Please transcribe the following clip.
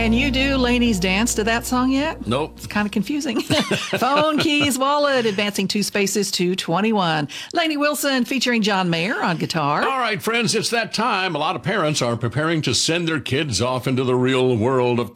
Can you do Laney's dance to that song yet? Nope. It's kind of confusing. Phone, keys, wallet, advancing 2 spaces to 21. Lainey Wilson featuring John Mayer on guitar. All right, friends, it's that time. A lot of parents are preparing to send their kids off into the real world of